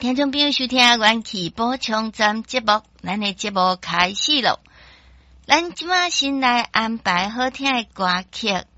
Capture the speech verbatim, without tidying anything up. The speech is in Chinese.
听众朋友收听元气补充站节目，咱的节目开始咯。咱即马先来安排好听的歌曲，